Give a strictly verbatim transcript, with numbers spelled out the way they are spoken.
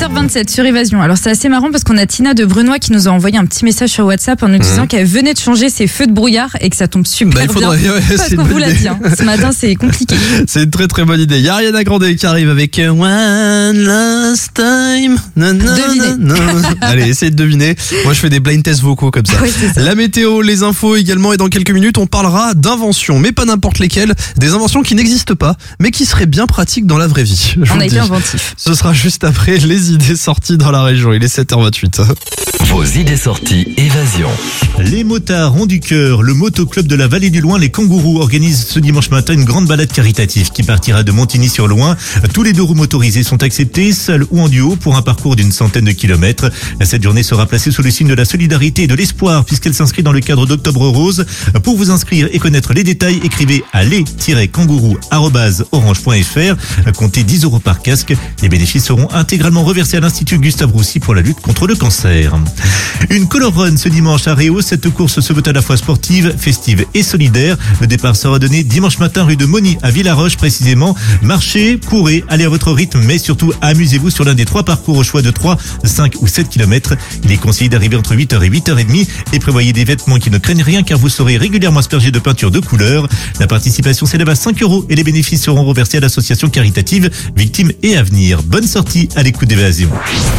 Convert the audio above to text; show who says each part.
Speaker 1: six heures vingt-sept sur Évasion. Alors c'est assez marrant parce qu'on a Tina de Brunois qui nous a envoyé un petit message sur WhatsApp en nous disant mmh. qu'elle venait de changer ses feux de brouillard et que ça tombe super
Speaker 2: bah, il faudrait,
Speaker 1: bien.
Speaker 2: Ouais,
Speaker 1: parce qu'on vous l'a dit, hein. Ce matin c'est compliqué.
Speaker 2: C'est une très très bonne idée. Il y a Ariana Grande qui arrive avec One Last Time.
Speaker 1: Devinez.
Speaker 2: Allez, essayez de deviner. Moi je fais des blind tests vocaux comme ça.
Speaker 1: Oui, ça.
Speaker 2: La météo, les infos également, et dans quelques minutes on parlera d'inventions, mais pas n'importe lesquelles. Des inventions qui n'existent pas, mais qui seraient bien pratiques dans la vraie vie. Je
Speaker 1: on a été
Speaker 2: dis.
Speaker 1: inventif.
Speaker 2: Ce sera juste après les idées sorties dans la région. Il est sept heures vingt-huit.
Speaker 3: Vos idées sorties Évasion.
Speaker 4: Les motards ont du cœur. Le motoclub de la Vallée du Loing, les Kangourous, organise ce dimanche matin une grande balade caritative qui partira de Montigny-sur-Loing. Tous les deux roues motorisées sont acceptés, seuls ou en duo, pour un parcours d'une centaine de kilomètres. Cette journée sera placée sous le signe de la solidarité et de l'espoir puisqu'elle s'inscrit dans le cadre d'Octobre Rose. Pour vous inscrire et connaître les détails, écrivez à les tiret kangourou arobase orange point f r. Comptez dix euros par casque. Les bénéfices seront intégralement reversés à l'Institut Gustave Roussy pour la lutte contre le cancer. Une color run ce dimanche à Réau. Cette course se veut à la fois sportive, festive et solidaire. Le départ sera donné dimanche matin rue de Moni à Villaroche précisément. Marchez, courez, allez à votre rythme, mais surtout amusez-vous sur l'un des trois parcours au choix de trois, cinq ou sept kilomètres. Il est conseillé d'arriver entre huit heures et huit heures trente et prévoyez des vêtements qui ne craignent rien car vous serez régulièrement aspergé de peinture de couleur. La participation s'élève à cinq euros et les bénéfices seront reversés à l'association caritative Victimes et Avenir. Bonne sortie à l'écoute d'Évasion.